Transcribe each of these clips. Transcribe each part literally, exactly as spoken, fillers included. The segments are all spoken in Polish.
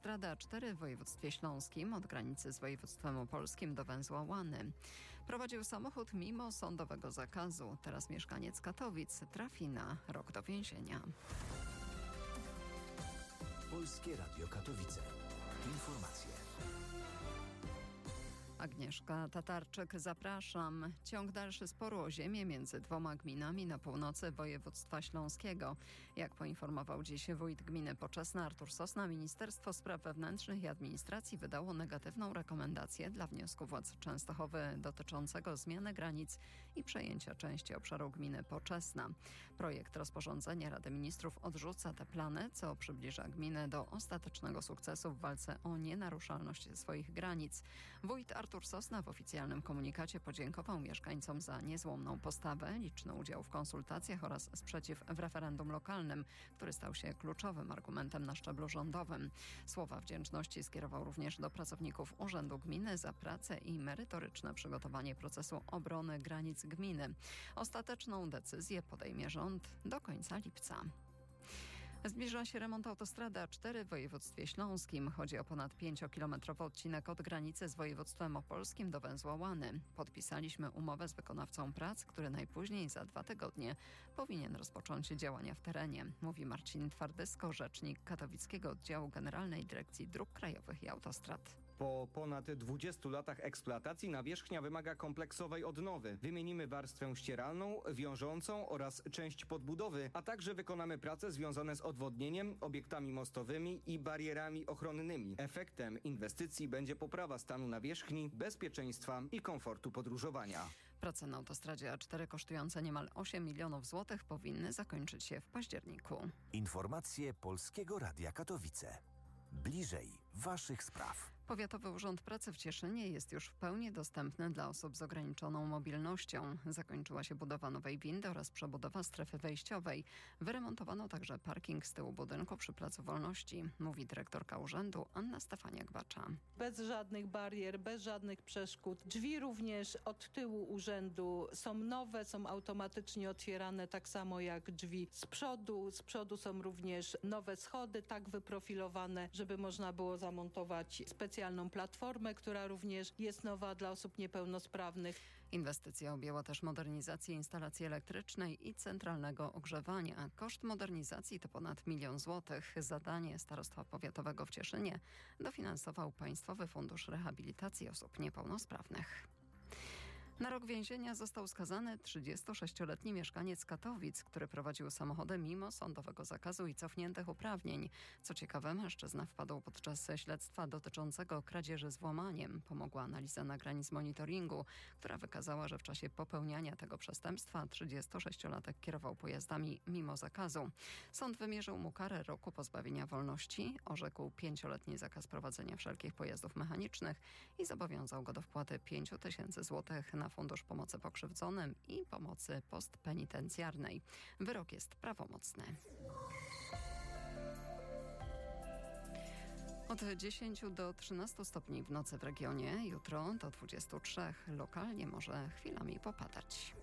autostrady A cztery w województwie śląskim od granicy z województwem opolskim do węzła Łany. Prowadził samochód mimo sądowego zakazu. Teraz mieszkaniec Katowic trafi na rok do więzienia. Polskie Radio Katowice. Informacje. Agnieszka Tatarczyk, zapraszam. Ciąg dalszy sporu o ziemię między dwoma gminami na północy województwa śląskiego. Jak poinformował dziś wójt gminy Poczesna Artur Sosna, Ministerstwo Spraw Wewnętrznych i Administracji wydało negatywną rekomendację dla wniosku władz Częstochowy dotyczącego zmiany granic i przejęcia części obszaru gminy Poczesna. Projekt rozporządzenia Rady Ministrów odrzuca te plany, co przybliża gminę do ostatecznego sukcesu w walce o nienaruszalność swoich granic. Wójt Artur Sosna w oficjalnym komunikacie podziękował mieszkańcom za niezłomną postawę, liczny udział w konsultacjach oraz sprzeciw w referendum lokalnym, który stał się kluczowym argumentem na szczeblu rządowym. Słowa wdzięczności skierował również do pracowników Urzędu Gminy za pracę i merytoryczne przygotowanie procesu obrony granic gminy. Ostateczną decyzję podejmie rząd do końca lipca. Zbliża się remont autostrady A cztery w województwie śląskim. Chodzi o ponad pięciokilometrowy odcinek od granicy z województwem opolskim do węzła Łany. Podpisaliśmy umowę z wykonawcą prac, który najpóźniej za dwa tygodnie powinien rozpocząć działania w terenie, mówi Marcin Twardysko, rzecznik Katowickiego Oddziału Generalnej Dyrekcji Dróg Krajowych i Autostrad. Po ponad dwudziestu latach eksploatacji nawierzchnia wymaga kompleksowej odnowy. Wymienimy warstwę ścieralną, wiążącą oraz część podbudowy, a także wykonamy prace związane z odwodnieniem, obiektami mostowymi i barierami ochronnymi. Efektem inwestycji będzie poprawa stanu nawierzchni, bezpieczeństwa i komfortu podróżowania. Prace na autostradzie A cztery kosztujące niemal osiem milionów złotych powinny zakończyć się w październiku. Informacje Polskiego Radia Katowice. Bliżej waszych spraw. Powiatowy Urząd Pracy w Cieszynie jest już w pełni dostępny dla osób z ograniczoną mobilnością. Zakończyła się budowa nowej windy oraz przebudowa strefy wejściowej. Wyremontowano także parking z tyłu budynku przy Placu Wolności, mówi dyrektorka urzędu Anna Stefaniak-Bacza. Bez żadnych barier, bez żadnych przeszkód. Drzwi również od tyłu urzędu są nowe, są automatycznie otwierane tak samo jak drzwi z przodu. Z przodu są również nowe schody, tak wyprofilowane, żeby można było zamontować specjalnie specjalną platformę, która również jest nowa dla osób niepełnosprawnych. Inwestycja objęła też modernizację instalacji elektrycznej i centralnego ogrzewania. Koszt modernizacji to ponad milion złotych. Zadanie Starostwa Powiatowego w Cieszynie dofinansował Państwowy Fundusz Rehabilitacji Osób Niepełnosprawnych. Na rok więzienia został skazany trzydziestosześcioletni mieszkaniec Katowic, który prowadził samochody mimo sądowego zakazu i cofniętych uprawnień. Co ciekawe, mężczyzna wpadł podczas śledztwa dotyczącego kradzieży z włamaniem. Pomogła analiza nagrań z monitoringu, która wykazała, że w czasie popełniania tego przestępstwa trzydziestosześciolatek kierował pojazdami mimo zakazu. Sąd wymierzył mu karę roku pozbawienia wolności, orzekł pięcioletni zakaz prowadzenia wszelkich pojazdów mechanicznych i zobowiązał go do wpłaty pięć tysięcy złotych na Fundusz Pomocy Pokrzywdzonym i Pomocy Postpenitencjarnej. Wyrok jest prawomocny. Od dziesięciu do trzynastu stopni w nocy w regionie, jutro do dwudziestu trzech. Lokalnie może chwilami popadać.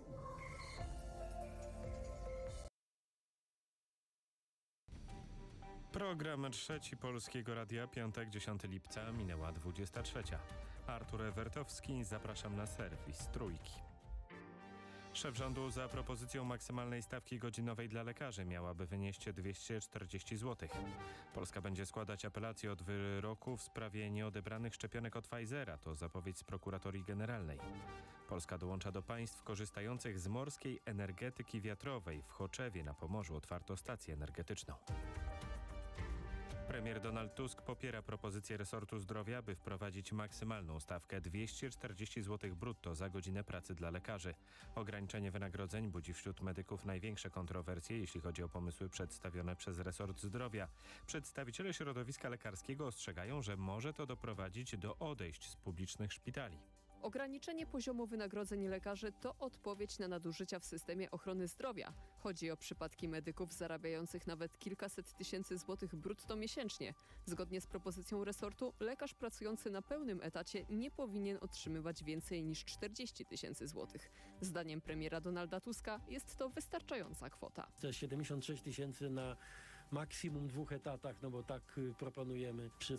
Program trzeci Polskiego Radia, piątek, dziesiątego lipca, minęła dwudziesta trzecia. Artur Ewertowski, zapraszam na serwis Trójki. Szef rządu za propozycją maksymalnej stawki godzinowej dla lekarzy miałaby wynieść dwieście czterdzieści złotych. Polska będzie składać apelację od wyroku w sprawie nieodebranych szczepionek od Pfizera. To zapowiedź z prokuratorii generalnej. Polska dołącza do państw korzystających z morskiej energetyki wiatrowej. W Choczewie na Pomorzu otwarto stację energetyczną. Premier Donald Tusk popiera propozycję resortu zdrowia, by wprowadzić maksymalną stawkę dwieście czterdzieści złotych brutto za godzinę pracy dla lekarzy. Ograniczenie wynagrodzeń budzi wśród medyków największe kontrowersje, jeśli chodzi o pomysły przedstawione przez resort zdrowia. Przedstawiciele środowiska lekarskiego ostrzegają, że może to doprowadzić do odejść z publicznych szpitali. Ograniczenie poziomu wynagrodzeń lekarzy to odpowiedź na nadużycia w systemie ochrony zdrowia. Chodzi o przypadki medyków zarabiających nawet kilkaset tysięcy złotych brutto miesięcznie. Zgodnie z propozycją resortu lekarz pracujący na pełnym etacie nie powinien otrzymywać więcej niż czterdzieści tysięcy złotych. Zdaniem premiera Donalda Tuska jest to wystarczająca kwota. To siedemdziesiąt sześć tysięcy na maksimum dwóch etatach, no bo tak proponujemy przy